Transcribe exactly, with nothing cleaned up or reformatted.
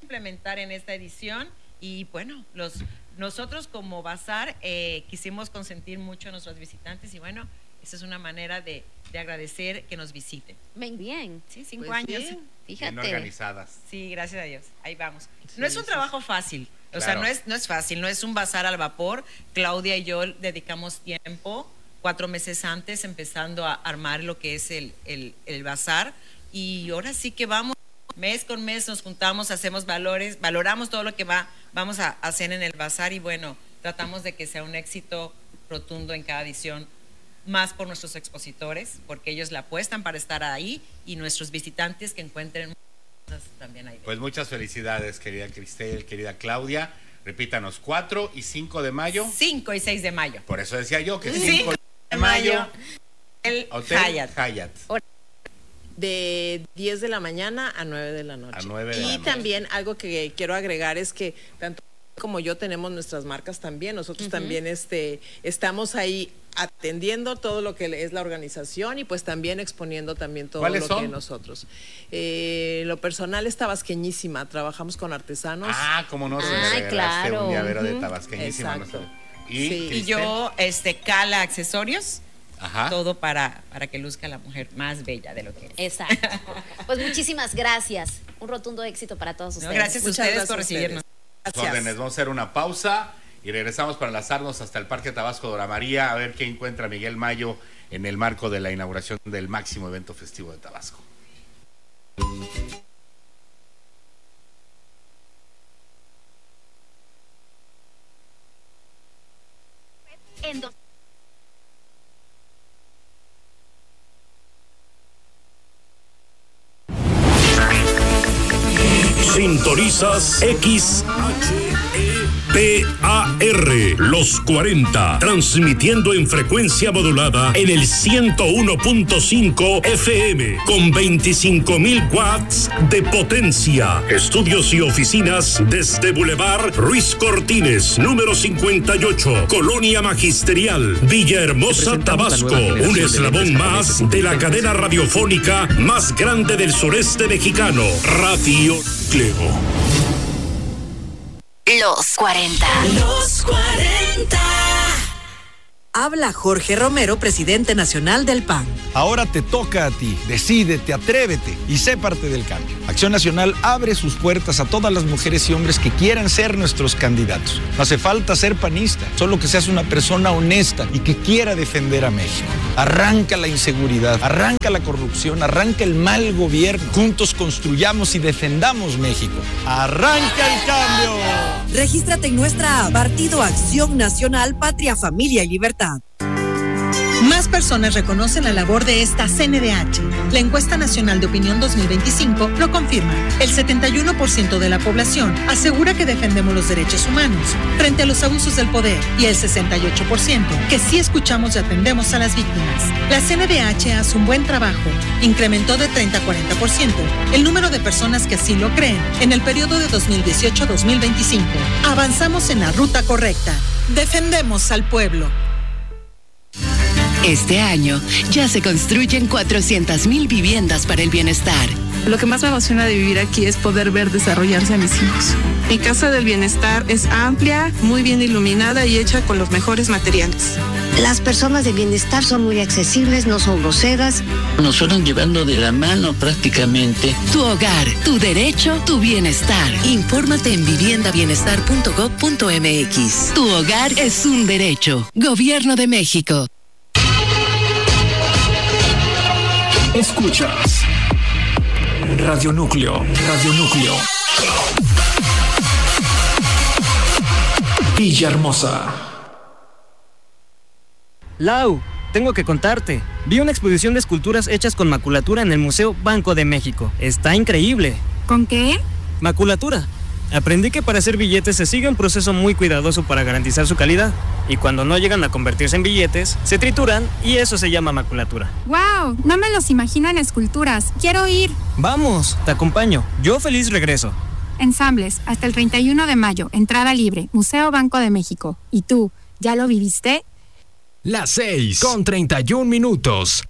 implementar en esta edición y bueno, los, nosotros como Bazar eh, quisimos consentir mucho a nuestros visitantes y bueno, esa es una manera de, de agradecer que nos visiten. Bien. Sí, cinco pues años. Sí. Fíjate. Bien organizadas. Sí, gracias a Dios. Ahí vamos. Sí, no es un sí, trabajo fácil. O claro. sea, no es, no es fácil, no es un bazar al vapor. Claudia y yo dedicamos tiempo, cuatro meses antes, empezando a armar lo que es el, el, el bazar. Y ahora sí que vamos, mes con mes nos juntamos, hacemos valores, valoramos todo lo que va, vamos a hacer en el bazar y bueno, tratamos de que sea un éxito rotundo en cada edición. Más por nuestros expositores, porque ellos la apuestan para estar ahí y nuestros visitantes que encuentren cosas también ahí. Pues muchas felicidades, querida Cristel, querida Claudia. Repítanos, cuatro y cinco de mayo. cinco y seis de mayo. Por eso decía yo que cinco de mayo. El Hotel Hyatt. Hyatt. De diez de la mañana a nueve de la noche. A nueve de y la noche. también algo que quiero agregar es que tanto como yo tenemos nuestras marcas también, nosotros uh-huh. también este, estamos ahí atendiendo todo lo que es la organización y pues también exponiendo también todo lo son? que nosotros. Eh, lo personal es Tabasqueñísima, trabajamos con artesanos. Ah, como no, se ah, me regalaste claro. un llavero de Uh-huh. Tabasqueñísima. Exacto. ¿No? ¿Y, sí. Y yo, este, Cala Accesorios. Ajá. Todo para, para que luzca la mujer más bella de lo que es. Exacto. Pues muchísimas gracias. Un rotundo éxito para todos ustedes. No, gracias a Muchas ustedes gracias por a ustedes. recibirnos. Gracias. Órdenes, vamos a hacer una pausa y regresamos para enlazarnos hasta el Parque Tabasco Dora María a ver qué encuentra Miguel Mayo en el marco de la inauguración del máximo evento festivo de Tabasco. En dos Sintonizas X H E P A R Los cuarenta, transmitiendo en frecuencia modulada en el ciento uno punto cinco F M con veinticinco mil watts de potencia. Estudios y oficinas desde Boulevard Ruiz Cortines, número cincuenta y ocho, Colonia Magisterial, Villahermosa, Tabasco. Un eslabón más de la cadena radiofónica más grande del sureste mexicano, Radio Cleo. Los cuarenta. Los cuarenta. Habla Jorge Romero, presidente nacional del P A N. Ahora te toca a ti. Decídete, atrévete y sé parte del cambio. Acción Nacional abre sus puertas a todas las mujeres y hombres que quieran ser nuestros candidatos. No hace falta ser panista, solo que seas una persona honesta y que quiera defender a México. Arranca la inseguridad, arranca la corrupción, arranca el mal gobierno. Juntos construyamos y defendamos México. ¡Arranca el cambio! Regístrate en nuestra app, Partido Acción Nacional, Patria, Familia y Libertad. Más personas reconocen la labor de esta C N D H. La encuesta nacional de opinión dos mil veinticinco lo confirma. El setenta y uno por ciento de la población asegura que defendemos los derechos humanos frente a los abusos del poder y el sesenta y ocho por ciento que sí escuchamos y atendemos a las víctimas. La C N D H hace un buen trabajo. Incrementó de treinta a cuarenta por ciento el número de personas que así lo creen en el periodo de dos mil dieciocho a dos mil veinticinco. Avanzamos en la ruta correcta. Defendemos al pueblo. Este año ya se construyen cuatrocientas mil viviendas para el bienestar. Lo que más me emociona de vivir aquí es poder ver desarrollarse a mis hijos. Mi casa del bienestar es amplia, muy bien iluminada y hecha con los mejores materiales. Las personas de bienestar son muy accesibles, no son groseras. Nos fueron llevando de la mano prácticamente. Tu hogar, tu derecho, tu bienestar. Infórmate en vivienda bienestar punto gob punto m x. Tu hogar es un derecho. Gobierno de México. Escuchas Radio Núcleo, Radio Núcleo. Villahermosa. Lau, tengo que contarte. Vi una exposición de esculturas hechas con maculatura en el Museo Banco de México. Está increíble. ¿Con qué? Maculatura. Aprendí que para hacer billetes se sigue un proceso muy cuidadoso para garantizar su calidad. Y cuando no llegan a convertirse en billetes, se trituran y eso se llama maculatura. ¡Wow! No me los imagino en esculturas. Quiero ir. Vamos, te acompaño. Yo feliz regreso. Ensambles, hasta el treinta y uno de mayo. Entrada libre. Museo Banco de México. ¿Y tú, ya lo viviste? Las seis con treinta y un minutos.